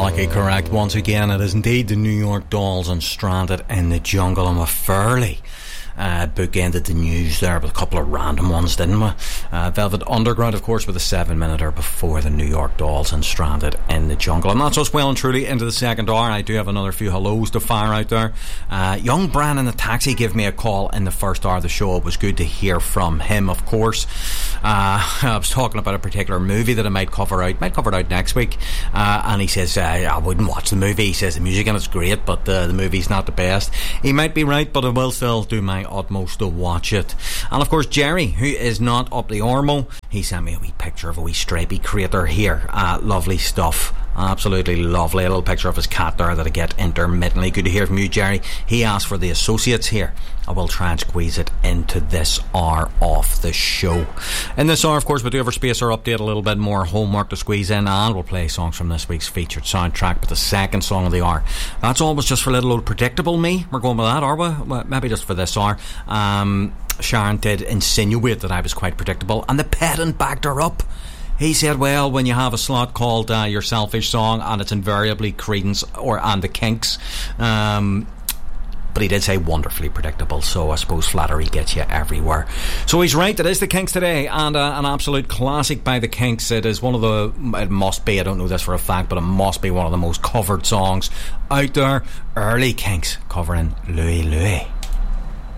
Exactly correct. Once again, it is indeed the New York Dolls and Stranded in the Jungle. And we're fairly bookended the news there with a couple of random ones, didn't we? Velvet Underground, of course, with a 7-minute before the New York Dolls and Stranded in the Jungle. And that's us well and truly into the second hour. I do have another few hellos to fire out there. Young Bran in the Taxi gave me a call in the first hour of the show. It was good to hear from him, of course. I was talking about a particular movie that I might cover out next week, and he says I wouldn't watch the movie. He says the music in it's great, but the movie's not the best. He might be right, but I will still do my utmost to watch it. And of course Jerry, who is not up the Ormo, he sent me a wee picture of a wee stripy crater here. Lovely stuff, absolutely lovely. A little picture of his cat there that I get intermittently. Good to hear from you, Jerry. He asked for the associates here. I will try and squeeze it into this hour of the show. In this hour, of course, we do have our space or update, a little bit more homework to squeeze in, and we'll play songs from this week's featured soundtrack. But the second song of the hour, that's always just for little old predictable me. We're going with that, are we? Well, maybe just for this hour. Sharon did insinuate that I was quite predictable, and the pedant backed her up. He said, well, when you have a slot called Your Selfish Song, and it's invariably Creedence and the Kinks, but he did say wonderfully predictable, so I suppose flattery gets you everywhere. So he's right, it is the Kinks today, and an absolute classic by the Kinks. It is one of the, it must be, I don't know this for a fact, but it must be one of the most covered songs out there. Early Kinks covering Louie Louie.